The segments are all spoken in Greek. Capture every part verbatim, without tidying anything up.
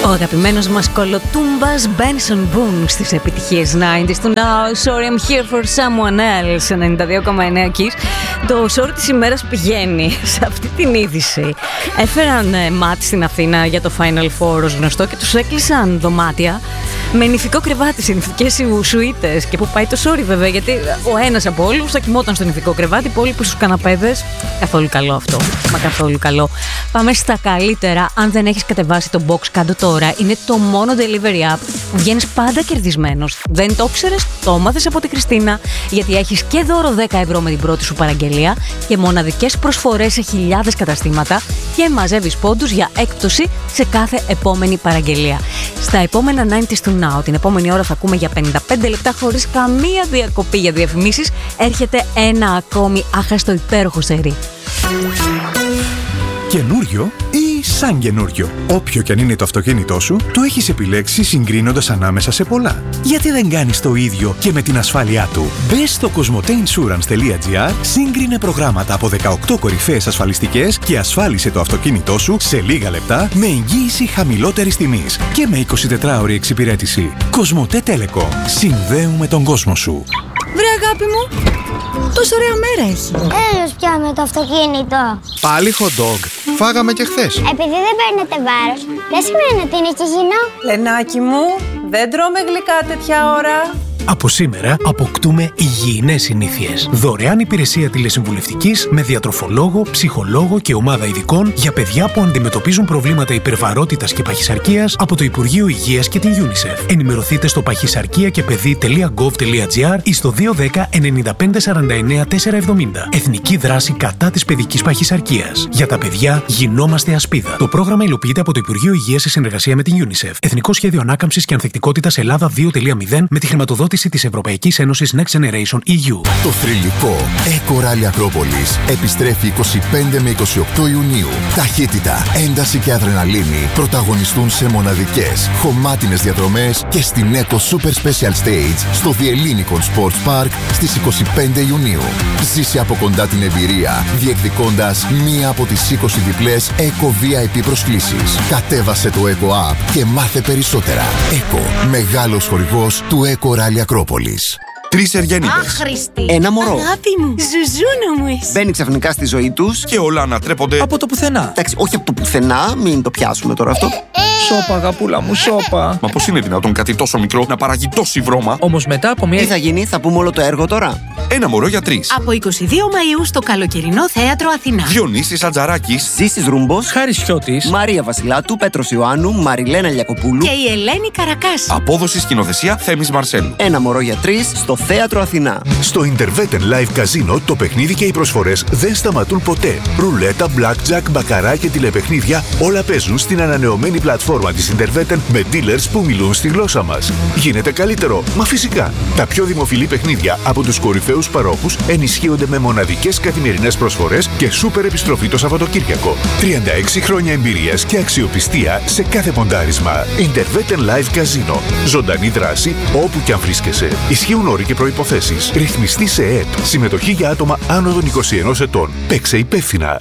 Ο αγαπημένος μας κολοτούμπας Benson Boone στις επιτυχίες ενενήντα του Now. Sorry I'm here for someone else ενενήντα δύο κόμμα εννέα Kiss. Το sorry της ημέρας πηγαίνει σε αυτή την είδηση. Έφεραν ε, μάτι στην Αθήνα για το Final Four ως γνωστό και τους έκλεισαν δωμάτια με νηφικό κρεβάτι, σε νηφικές σουίτες. Και που πάει το sorry βέβαια, γιατί ο ένας από όλους θα κοιμόταν στο νηφικό κρεβάτι, οι υπόλοιποι στους καναπέδες. Καθόλου καλό αυτό. Μα καθόλου καλό. Πάμε στα καλύτερα. Αν δεν έχεις κατεβάσει το box, κάντο τώρα. Είναι το μόνο delivery app που βγαίνεις πάντα κερδισμένος. Δεν το ξέρεις, το μάθες από τη Χριστίνα, γιατί έχεις και δώρο δέκα ευρώ με την πρώτη σου παραγγελία και μοναδικές προσφορές σε χιλιάδες καταστήματα και μαζεύεις πόντους για έκπτωση σε κάθε επόμενη παραγγελία. Στα επόμενα ενενήντα του Now, την επόμενη ώρα θα ακούμε για πενήντα πέντε λεπτά χωρίς καμία διακοπή για διαφημίσεις. Έρχεται ένα ακόμη άχαστο υπέροχο σερί. Καινούριο ή σαν καινούριο. Όποιο κι αν είναι το αυτοκίνητό σου, το έχεις επιλέξει συγκρίνοντας ανάμεσα σε πολλά. Γιατί δεν κάνεις το ίδιο και με την ασφάλειά του? Μπες στο κοσμοτέινσουρανς τελεία τζι άρ, σύγκρινε προγράμματα από δεκαοκτώ κορυφαίες ασφαλιστικές και ασφάλισε το αυτοκίνητό σου σε λίγα λεπτά με εγγύηση χαμηλότερης τιμής και με εικοσιτετράωρη εξυπηρέτηση. Κοσμοτέ Telecom. Συνδέουμε τον κόσμο σου. Βρε αγάπη μου, τόσο ωραία μέρα έχει. Έλος πια με το αυτοκίνητο. Πάλι hot dog. Φάγαμε και χθες. Επειδή δεν παίρνετε βάρος, δεν σημαίνει ότι είναι χυζινό. Λενάκι μου, δεν τρώμε γλυκά τέτοια ώρα. Από σήμερα αποκτούμε υγιεινές συνήθειες. Δωρεάν υπηρεσία τηλεσυμβουλευτικής με διατροφολόγο, ψυχολόγο και ομάδα ειδικών για παιδιά που αντιμετωπίζουν προβλήματα υπερβαρότητας και παχυσαρκίας από το Υπουργείο Υγείας και την UNICEF. Ενημερωθείτε στο παχυσαρκία και παιδί τελεία γκοβ τελεία τζι άρ ή στο δύο ένα μηδέν εννιά πέντε σαράντα εννέα τετρακόσια εβδομήντα. Εθνική δράση κατά της παιδικής παχυσαρκίας. Για τα παιδιά γινόμαστε ασπίδα. Το πρόγραμμα υλοποιείται από το Υπουργείο Υγείας σε συνεργασία με την UNICEF. Εθνικό Σχέδιο Ανάκαμψης και Ανθεκτικότητας Ελλάδα δύο κόμμα μηδέν με τη χρηματοδότηση της Ευρωπαϊκής Ένωσης Next Generation ι γιου. Το θρυλικό Eco Rally Ακρόπολης επιστρέφει είκοσι πέντε με είκοσι οκτώ Ιουνίου. Ταχύτητα, ένταση και αδρεναλίνη πρωταγωνιστούν σε μοναδικές, χωμάτινες διαδρομές και στην Eco Super Special Stage στο Διελλήνικον Sports Park στις είκοσι πέντε Ιουνίου. Ζήσε από κοντά την εμπειρία, διεκδικώντας μία από τις είκοσι διπλές Eco βι άι πι προσκλήσεις. Κατέβασε το Eco App και μάθε περισσότερα. Eco, μεγάλος χορηγός του Eco Rally Ακρόπολης. Τρεις Εργένιδες. Άχρηστη. Ένα μωρό. Αγάπη μου, ζουζούνα μου εσύ. Μπαίνει ξαφνικά στη ζωή τους Και όλα ανατρέπονται από το πουθενά. Εντάξει, όχι από το πουθενά, μην το πιάσουμε τώρα αυτό. Σώπα, αγαπούλα μου, σώπα. Μα πώς είναι δυνατόν κάτι τόσο μικρό να παράγει τόση βρώμα? Όμως μετά από μια. Τι θα γίνει, θα πούμε όλο το έργο τώρα. Ένα μωρό για τρεις. Από είκοσι δύο Μαΐου στο καλοκαιρινό θέατρο Αθηνά. Διονύσης Ατζαράκης. Ζήσης Ρούμπος, Χάρης Χιώτης, Μαρία Βασιλάτου, Πέτρος Ιωάννου, Μαριλένα Λιακοπούλου Και η Ελένη Καρακάση. Απόδοση σκηνοθεσία Θέμης Μαρσέλου. Ένα μωρό για τρεις στο θέατρο Αθηνά. Στο Interveten Live Casino το παιχνίδι και οι προσφορές δεν σταματούν ποτέ. Ρουλέτα, blackjack, μπακαρά και τηλεπαιχνίδια όλα παίζουν στην ανανεωμένη πλατφόρμα της Interveten με dealers που μιλούν στη γλώσσα μας. Γίνεται καλύτερο, μα φυσικά. Τα πιο δημοφιλή παιχνίδια από τους κορυφαίους παρόχους ενισχύονται με μοναδικές καθημερινές προσφορές και σούπερ επιστροφή το Σαββατοκύριακο. τριάντα έξι χρόνια εμπειρίας και αξιοπιστία σε κάθε ποντάρισμα. Interveten Live Casino. Ζωντανή δράση όπου κι αν βρίσκεσαι. Ισχύουν όροι και προϋποθέσεις. Ρυθμιστή σε ΕΕΠ. Συμμετοχή για άτομα άνω των είκοσι ενός ετών. Παίξε υπεύθυνα.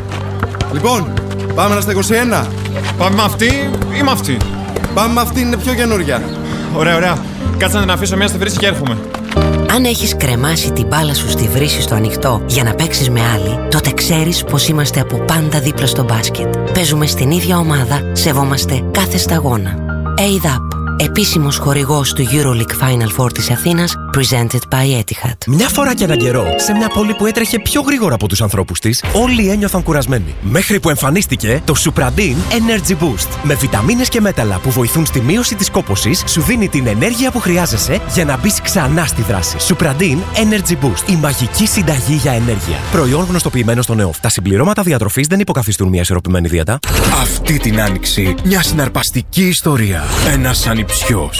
Λοιπόν, πάμε στα είκοσι ένα. Πάμε με αυτή ή με αυτή? Πάμε με αυτή, είναι πιο καινούρια. Ωραία, ωραία. Κάτσε να την αφήσω μια στη βρύση και έρχομαι. Αν έχεις κρεμάσει την μπάλα σου στη βρύση στο ανοιχτό για να παίξεις με άλλη, τότε ξέρεις πως είμαστε από πάντα δίπλα στο μπάσκετ. Παίζουμε στην ίδια ομάδα, σεβόμαστε κάθε σταγόνα. έι δι έι πι, επίσημος χορηγός του EuroLeague Final Four της Αθήνας, presented by Etihad. Μια φορά και έναν καιρό, σε μια πόλη που έτρεχε πιο γρήγορα από τους ανθρώπους της, όλοι ένιωθαν κουρασμένοι. Μέχρι που εμφανίστηκε το Supradin Energy Boost. Με βιταμίνες και μέταλλα που βοηθούν στη μείωση της κόπωσης, σου δίνει την ενέργεια που χρειάζεσαι για να μπεις ξανά στη δράση. Supradin Energy Boost. Η μαγική συνταγή για ενέργεια. Προϊόν γνωστοποιημένο στο ΝΕΟΦ. Τα συμπληρώματα διατροφής δεν υποκαθιστούν μια ισορροπημένη δίαιτα. Αυτή την άνοιξη, μια συναρπαστική ιστορία. Ένας ανιψιός.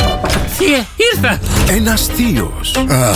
Θείε, ήρθα! Ένας θείος. Α,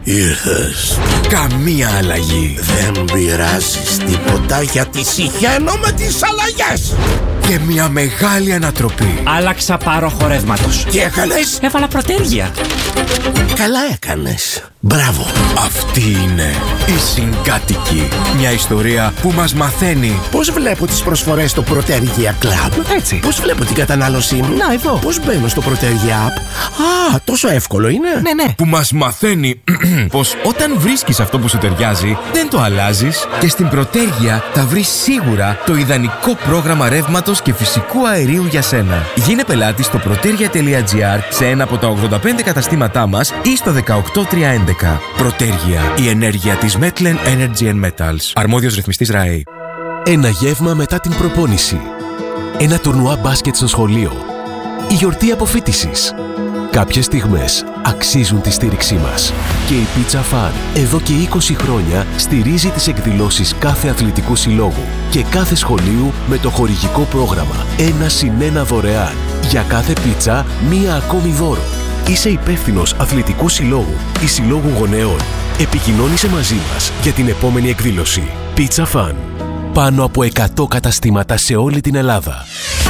ήρθες. Καμία αλλαγή. Δεν πειράζεις τίποτα γιατί συχαίνω με τις αλλαγές. και μια μεγάλη ανατροπή. Άλλαξα πάροχο ρεύματος. Τι έκανες? Έβαλα προτέρια. Καλά έκανες. Μπράβο. Αυτή είναι η Συγκάτοικη. Μια ιστορία που μας μαθαίνει. Πώς βλέπω τις προσφορές στο Protergia Club? Έτσι. Πώς βλέπω την κατανάλωσή μου? Να, εδώ. Πώς μπαίνω στο Protergia App? Α, τόσο εύκολο είναι. Ναι, ναι. Που μας μαθαίνει πως όταν βρίσκεις αυτό που σου ταιριάζει, δεν το αλλάζεις και στην Protergia θα βρεις σίγουρα το ιδανικό πρόγραμμα ρεύματος και φυσικού αερίου για σένα. Γίνε πελάτη στο protergia τελεία gr σε ένα από τα ογδόντα πέντε καταστήματά μας ή στο δεκαοκτώ τριακόσια έντεκα. Protergia, η ενέργεια της Metlen Energy and Metals. Αρμόδιος ρυθμιστής ΡΑΕ. Ένα γεύμα μετά την προπόνηση. Ένα τουρνουά μπάσκετ στο σχολείο. Η γιορτή αποφοίτησης. Κάποιες στιγμές αξίζουν τη στήριξή μας. Και η Pizza Fun εδώ και είκοσι χρόνια στηρίζει τις εκδηλώσεις κάθε αθλητικού συλλόγου και κάθε σχολείου με το χορηγικό πρόγραμμα ένα συν ένα δωρεάν. Για κάθε πίτσα μία ακόμη δώρο. Είσαι υπεύθυνος αθλητικού συλλόγου ή συλλόγου γονέων. Επικοινώνησε μαζί μας για την επόμενη εκδήλωση. Pizza Fun. Πάνω από εκατό καταστήματα σε όλη την Ελλάδα.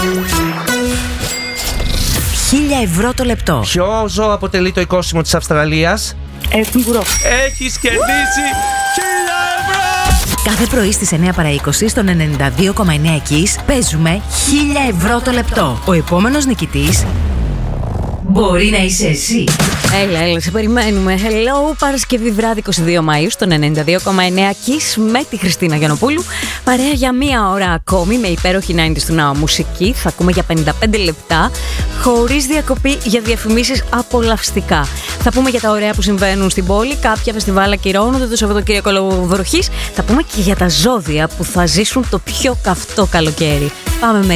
Χίλια ευρώ το λεπτό. Ποιο ζώο αποτελεί το οικόσιμο της Αυστραλίας? Εύγουρο. Έχεις κερδίσει χίλια ευρώ! Κάθε πρωί στις εννιά παρά είκοσι στον ενενήντα δύο κόμμα εννιά Kiss παίζουμε χίλια ευρώ το λεπτό. Ο επόμενος νικητής μπορεί να είσαι εσύ. Έλα, έλα, σε περιμένουμε. Hello, Παρασκευή βράδυ είκοσι δύο Μαΐου στον ενενήντα δύο κόμμα εννιά Kiss με τη Χριστίνα Γιαννοπούλου. Παρέα για μία ώρα ακόμη με υπέροχη ενενήντα του Now μουσική. Θα ακούμε για πενήντα πέντε λεπτά χωρίς διακοπή για διαφημίσεις απολαυστικά. Θα πούμε για τα ωραία που συμβαίνουν στην πόλη. Κάποια φεστιβάλ ακυρώνονται το Σαββατοκύριακο λόγω βροχής. Θα πούμε και για τα ζώδια που θα ζήσουν το πιο καυτό καλοκαίρι. Πάμε με